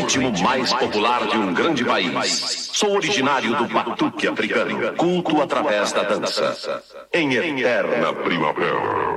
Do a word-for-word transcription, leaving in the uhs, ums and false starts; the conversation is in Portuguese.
ritmo mais popular de um grande país. Sou originário do batuque africano, culto através da dança. Em eterna primavera.